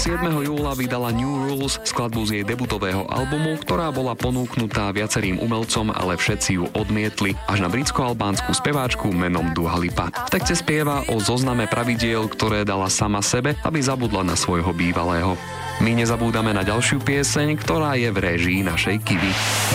7. júla vydala New Rules, skladbu z jej debutového albumu, ktorá bola ponúknutá viacerým umelcom, ale všetci ju odmietli, až na britsko-albánsku speváčku menom Dua Lipa. V texte spieva o zozname pravidiel, ktoré dala sama sebe, aby zabudla na svojho bývalého. My nezabúdame na ďalšiu pieseň, ktorá je v réžii našej Kivy.